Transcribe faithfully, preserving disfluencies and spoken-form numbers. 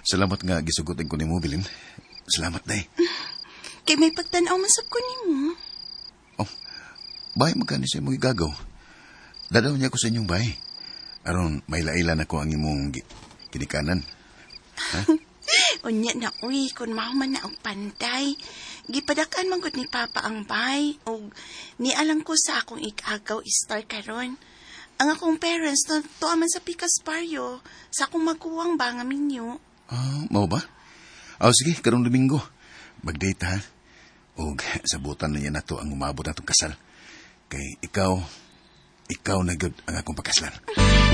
Salamat nga gisugutin ko ni mo, Bilin. Salamat, day. Kay may pagtanaw masab ko nimo. Oh, bahay magkani sa imong igagaw. Dadaw niya ko sa inyong bahay. Aron, may lailan ako ang imong gi- kinikanan. Ha? Unya na, uy, kung mahuman na ang panday. Gipadakan man gud ni Papa ang bay. O nialang ko sa akong igagaw istar karon. Ang akong parents na tuaman sa pikas baryo. Sa akong magkuwang ba nga minyo. Ah, mau ba? Oh, sige, karong Domingo. Mag-date, ha? O sabutan na yan na to ang umabot na itong kasal. Kay ikaw, ikaw na good ang akong pagkaslan.